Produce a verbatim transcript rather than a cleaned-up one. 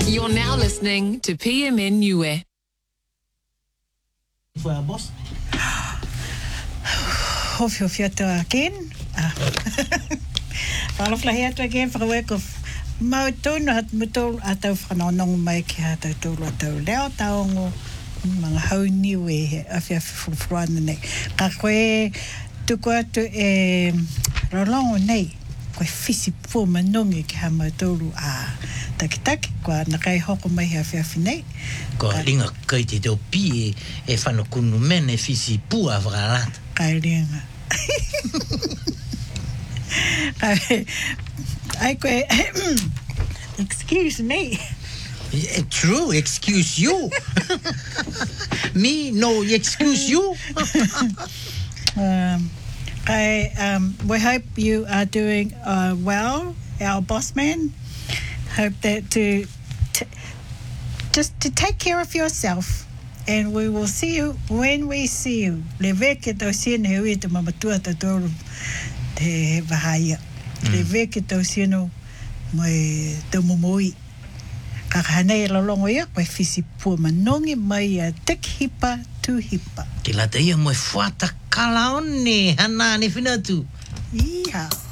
You're now listening to P M N Niue. For our boss. Hof hof ya to again. Ah. Wala fla ya to again for work of mau tonu hat mutol atau whanonong mai ki hata tolu atau leo taongo mga hau niwe he afia fufuana nei. Ka koe tuku atu e rolongo nei koe fisi po manongi ki ha mau tolu a takitaki kua nakai hoko mai he afia finei. Ko ringa kai te teo pi e whanokunu mene fisi pua whakarata. Kai ringa. Kai ai koe excuse me. Yeah, true, excuse you. Me, no, excuse you. um, I, um, we hope you are doing uh, well, our boss man. Hope that to t- just to take care of yourself, and we will see you when we see you. Le veke tau sino hui te mamatua te toro te vahaya. Le veke tau sino mai te momoi. Kakahanei lalongo ia, koe fisi pua manongi mai a tik hipa tu hipa. Ke lata ia moe whata kalaone, hana ne whinatu. Iha.